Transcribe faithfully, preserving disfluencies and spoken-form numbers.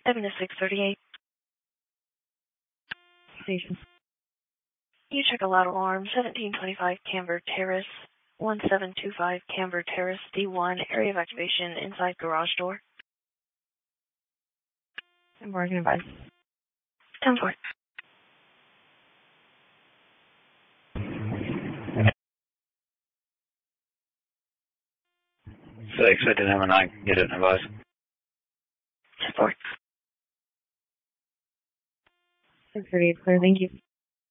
seven to six thirty-eight. Station. You check a loud alarm, seventeen twenty-five Camber Terrace, one seven two five Camber Terrace, D one, area of activation inside garage door. And we're going to advise. ten four. Six, I didn't have a nine. Get it, advise. ten four. six thirty-eight, clear, thank you.